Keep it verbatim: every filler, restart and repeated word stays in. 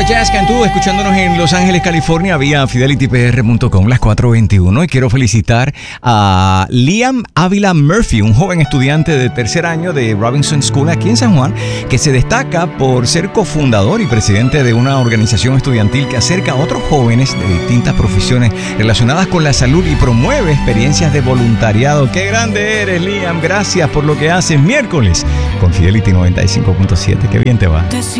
a Jazz Cantú, escuchándonos en Los Ángeles, California, vía fidelity p r punto com, las cuatro veintiuno. Y quiero felicitar a Liam Ávila Murphy, un joven estudiante de tercer año de Robinson School aquí en San Juan, que se destaca por ser cofundador y presidente de una organización estudiantil que acerca a otros jóvenes de distintas profesiones relacionadas con la salud y promueve experiencias de voluntariado. ¡Qué grande eres, Liam! Gracias por lo que haces miércoles con Fidelity noventa y cinco punto siete. ¡Qué bien te va!